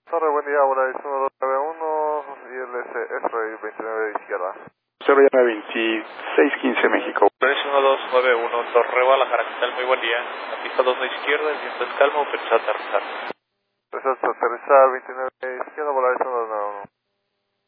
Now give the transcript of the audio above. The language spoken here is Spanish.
Torre, buen día, ahora es 1291 y el S 29 de izquierda. 2615 México. Es 1291, Torre Guadalajara, ¿qué tal? Muy buen día. La pista 2 de izquierda, el viento es calmo, pensó aterrizar. Aterrizar 29 de izquierda, volar es 1291.